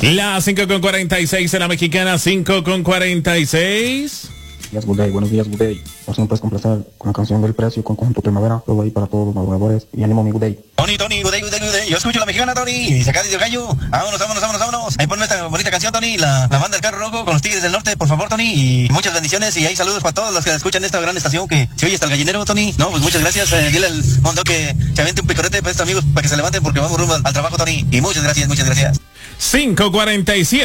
La 5:46 en la mexicana, 5:46. Buenos días, Good Day. No sé, me puedes complacer con la canción del precio, con Conjunto Primavera, todo ahí para todos los madrugadores. Y ánimo, mi Good Day. Tony, Good Day. Yo escucho la mexicana, Tony. Y acá desde el gallo. Vámonos. Ahí ponme esta bonita canción, Tony. La banda del Carro Rojo con los Tigres del Norte, por favor, Tony. Y muchas bendiciones. Y ahí saludos para todos los que escuchan esta gran estación que se oye hasta el gallinero, Tony. No, pues muchas gracias. Dile al montón que se aviente un picorete para estos amigos para que se levanten porque vamos rumbo al trabajo, Tony. Y muchas gracias. 5:47.